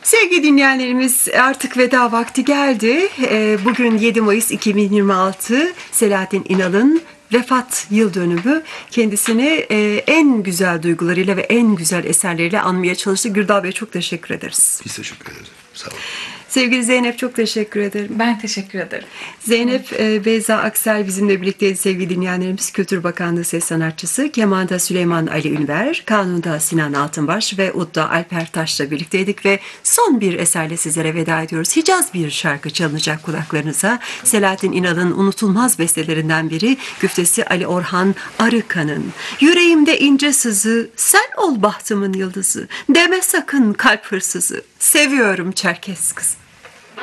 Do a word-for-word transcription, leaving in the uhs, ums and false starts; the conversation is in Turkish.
Sevgili dinleyenlerimiz, artık veda vakti geldi. Bugün yedi Mayıs iki bin yirmi altı, Selahattin İnal'ın vefat yıl dönümü. Kendisini en güzel duygularıyla ve en güzel eserleriyle anmaya çalıştık. Gürdal Bey, çok teşekkür ederiz. Biz teşekkür ederiz. Sağ olun. Sevgili Zeynep, çok teşekkür ederim. Ben teşekkür ederim. Zeynep e, Beyza Aksel bizimle birlikteydi sevgili dinleyenlerimiz. Kültür Bakanlığı ses sanatçısı. Keman'da Süleyman Ali Ünver, Kanun'da Sinan Altınbaş ve Ud'da Alper Taş'la birlikteydik ve son bir eserle sizlere veda ediyoruz. Hicaz bir şarkı çalınacak kulaklarınıza. Selahattin İnal'ın unutulmaz bestelerinden biri, güftesi Ali Orhan Arıkan'ın. Yüreğimde ince sızı, sen ol bahtımın yıldızı, deme sakın kalp hırsızı, seviyorum Çerkes kızı.